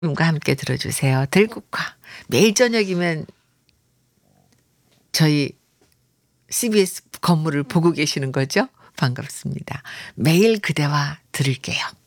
과 함께 들어주세요. 들국화. 매일 저녁이면 저희 CBS 건물을 보고 계시는 거죠? 반갑습니다. 매일 그대와 들을게요.